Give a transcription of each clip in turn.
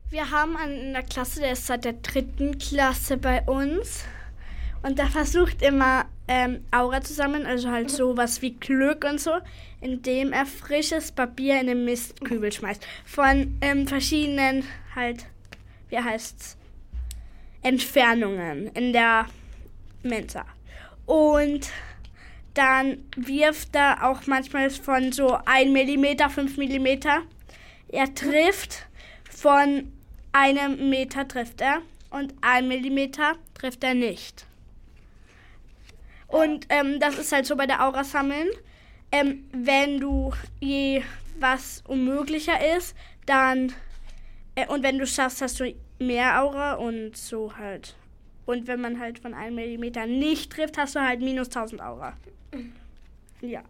Wir haben einen in der Klasse, der ist seit der 3. Klasse bei uns. Und der versucht immer Aura zu sammeln, also halt sowas wie Glück und so, indem er frisches Papier in den Mistkübel schmeißt. Von verschiedenen halt, wie heißt's, Entfernungen in der Mensa. Und dann wirft er auch manchmal von so 1 Millimeter, 5 Millimeter. Er trifft von 1 Meter trifft er und 1 Millimeter trifft er nicht. Und das ist halt so bei der Aura sammeln. Wenn du je was unmöglicher ist, dann und wenn du schaffst, hast du mehr Aura und so halt. Und wenn man halt von 1 Millimeter nicht trifft, hast du halt minus 1000 Aura. Ja.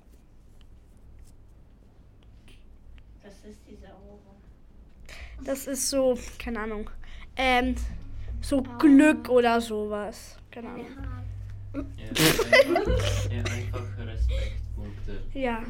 Was ist diese Aura? Das ist so, keine Ahnung, so Glück oder sowas. Keine Ahnung. Ja, einfache Respektpunkte. Ja.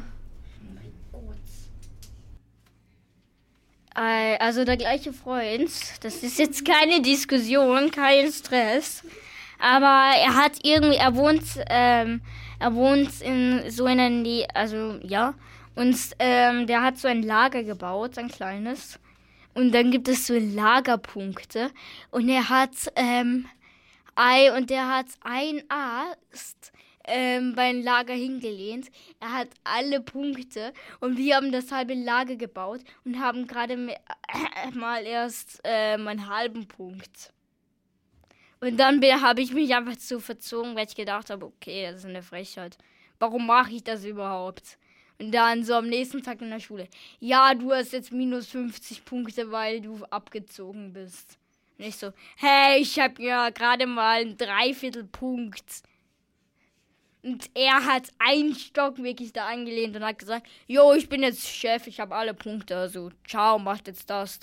Also der gleiche Freund, das ist jetzt keine Diskussion, kein Stress, aber er wohnt in so einer Nähe, also ja, und der hat so ein Lager gebaut, ein kleines, und dann gibt es so Lagerpunkte und er hat ein Ast beim Lager hingelehnt. Er hat alle Punkte und wir haben das halbe Lager gebaut und haben gerade mal erst einen halben Punkt. Und dann habe ich mich einfach so verzogen, weil ich gedacht habe, okay, das ist eine Frechheit. Warum mache ich das überhaupt? Und dann so am nächsten Tag in der Schule. Ja, du hast jetzt minus 50 Punkte, weil du abgezogen bist. Und ich so, hey, ich habe ja gerade mal einen Dreiviertelpunkt. Und er hat einen Stock wirklich da angelehnt und hat gesagt, jo, ich bin jetzt Chef, ich habe alle Punkte. Also, ciao, macht jetzt das.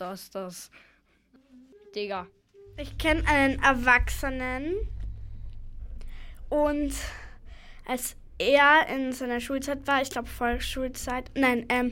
Digga. Ich kenne einen Erwachsenen und als er in seiner Schulzeit war, ich glaube Volksschulzeit,